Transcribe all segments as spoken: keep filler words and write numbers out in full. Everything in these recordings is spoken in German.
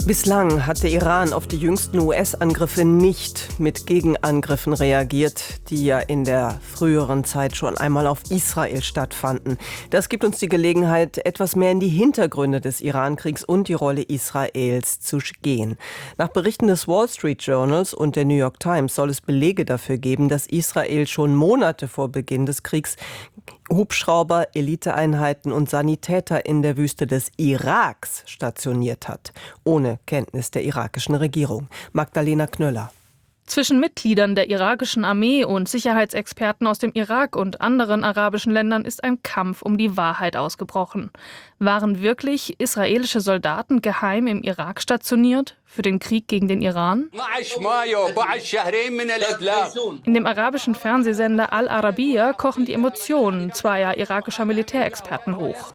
Bislang hat der Iran auf die jüngsten U S-Angriffe nicht mit Gegenangriffen reagiert, die ja in der früheren Zeit schon einmal auf Israel stattfanden. Das gibt uns die Gelegenheit, etwas mehr in die Hintergründe des Irankriegs und die Rolle Israels zu gehen. Nach Berichten des Wall Street Journals und der New York Times soll es Belege dafür geben, dass Israel schon Monate vor Beginn des Kriegs Hubschrauber, Eliteeinheiten und Sanitäter in der Wüste des Iraks stationiert hat, ohne Kenntnis der irakischen Regierung. Magdalena Knöller. Zwischen Mitgliedern der irakischen Armee und Sicherheitsexperten aus dem Irak und anderen arabischen Ländern ist ein Kampf um die Wahrheit ausgebrochen. Waren wirklich israelische Soldaten geheim im Irak stationiert für den Krieg gegen den Iran? In dem arabischen Fernsehsender Al Arabiya kochen die Emotionen zweier irakischer Militärexperten hoch.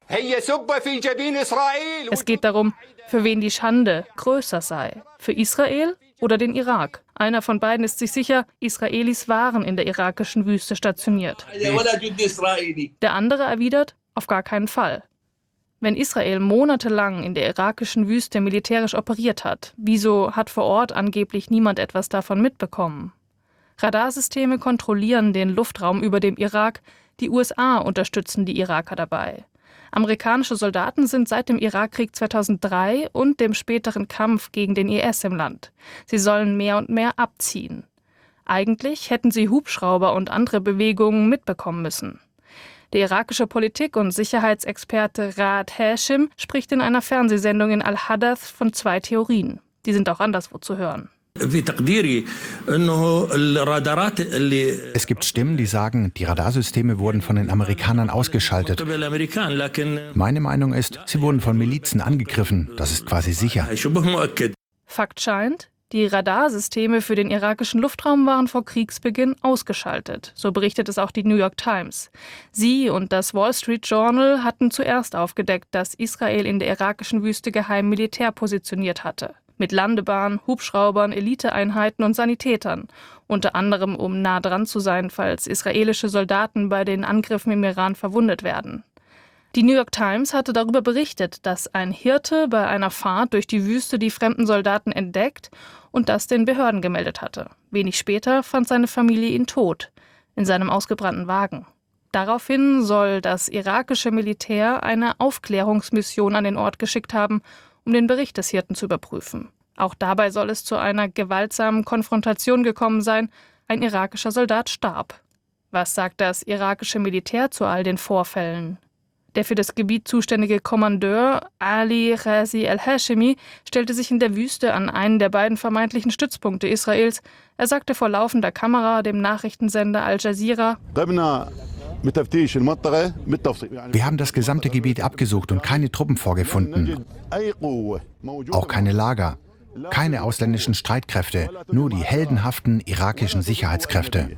Es geht darum, für wen die Schande größer sei. Für Israel oder den Irak? Einer von beiden ist sich sicher, Israelis waren in der irakischen Wüste stationiert. Der andere erwidert, auf gar keinen Fall. Wenn Israel monatelang in der irakischen Wüste militärisch operiert hat, wieso hat vor Ort angeblich niemand etwas davon mitbekommen? Radarsysteme kontrollieren den Luftraum über dem Irak, die U S A unterstützen die Iraker dabei. Amerikanische Soldaten sind seit dem Irakkrieg zweitausenddrei und dem späteren Kampf gegen den I S im Land. Sie sollen mehr und mehr abziehen. Eigentlich hätten sie Hubschrauber und andere Bewegungen mitbekommen müssen. Der irakische Politik- und Sicherheitsexperte Raad Hashim spricht in einer Fernsehsendung in Al-Hadath von zwei Theorien. Die sind auch anderswo zu hören. Es gibt Stimmen, die sagen, die Radarsysteme wurden von den Amerikanern ausgeschaltet. Meine Meinung ist, sie wurden von Milizen angegriffen. Das ist quasi sicher. Fakt scheint, die Radarsysteme für den irakischen Luftraum waren vor Kriegsbeginn ausgeschaltet. So berichtet es auch die New York Times. Sie und das Wall Street Journal hatten zuerst aufgedeckt, dass Israel in der irakischen Wüste geheim Militär positioniert hatte. Mit Landebahnen, Hubschraubern, Eliteeinheiten und Sanitätern. Unter anderem, um nah dran zu sein, falls israelische Soldaten bei den Angriffen im Iran verwundet werden. Die New York Times hatte darüber berichtet, dass ein Hirte bei einer Fahrt durch die Wüste die fremden Soldaten entdeckt und das den Behörden gemeldet hatte. Wenig später fand seine Familie ihn tot, in seinem ausgebrannten Wagen. Daraufhin soll das irakische Militär eine Aufklärungsmission an den Ort geschickt haben, um den Bericht des Hirten zu überprüfen. Auch dabei soll es zu einer gewaltsamen Konfrontation gekommen sein. Ein irakischer Soldat starb. Was sagt das irakische Militär zu all den Vorfällen? Der für das Gebiet zuständige Kommandeur Ali Ghazi al-Hashimi stellte sich in der Wüste an einen der beiden vermeintlichen Stützpunkte Israels. Er sagte vor laufender Kamera dem Nachrichtensender Al Jazeera: Wir haben das gesamte Gebiet abgesucht und keine Truppen vorgefunden. Auch keine Lager, keine ausländischen Streitkräfte, nur die heldenhaften irakischen Sicherheitskräfte.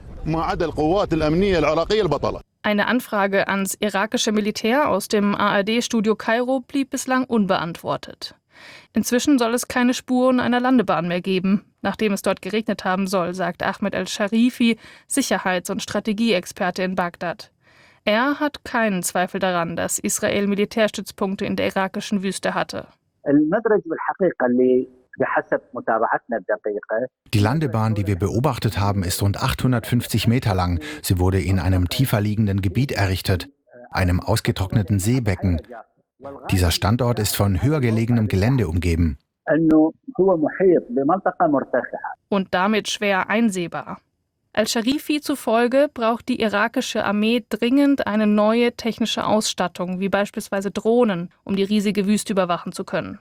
Eine Anfrage ans irakische Militär aus dem A R D-Studio Kairo blieb bislang unbeantwortet. Inzwischen soll es keine Spuren einer Landebahn mehr geben, nachdem es dort geregnet haben soll, sagt Ahmed al-Sharifi, Sicherheits- und Strategieexperte in Bagdad. Er hat keinen Zweifel daran, dass Israel Militärstützpunkte in der irakischen Wüste hatte. Die Landebahn, die wir beobachtet haben, ist rund achthundertfünfzig Meter lang. Sie wurde in einem tiefer liegenden Gebiet errichtet, einem ausgetrockneten Seebecken. Dieser Standort ist von höher gelegenem Gelände umgeben. Und damit schwer einsehbar. Al-Sharifi zufolge braucht die irakische Armee dringend eine neue technische Ausstattung, wie beispielsweise Drohnen, um die riesige Wüste überwachen zu können.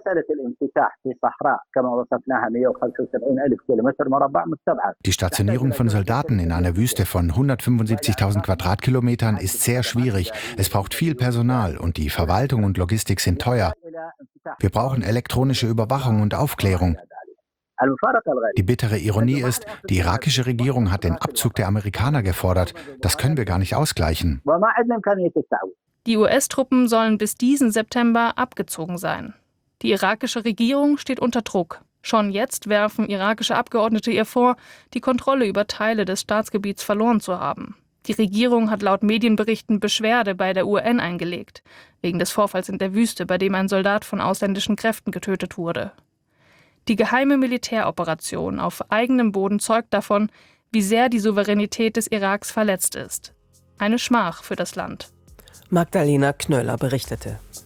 Die Stationierung von Soldaten in einer Wüste von hundertfünfundsiebzigtausend Quadratkilometern ist sehr schwierig. Es braucht viel Personal und die Verwaltung und Logistik sind teuer. Wir brauchen elektronische Überwachung und Aufklärung. Die bittere Ironie ist, die irakische Regierung hat den Abzug der Amerikaner gefordert. Das können wir gar nicht ausgleichen. Die U S-Truppen sollen bis diesen September abgezogen sein. Die irakische Regierung steht unter Druck. Schon jetzt werfen irakische Abgeordnete ihr vor, die Kontrolle über Teile des Staatsgebiets verloren zu haben. Die Regierung hat laut Medienberichten Beschwerde bei der U N eingelegt, wegen des Vorfalls in der Wüste, bei dem ein Soldat von ausländischen Kräften getötet wurde. Die geheime Militäroperation auf eigenem Boden zeugt davon, wie sehr die Souveränität des Iraks verletzt ist. Eine Schmach für das Land. Magdalena Knöller berichtete.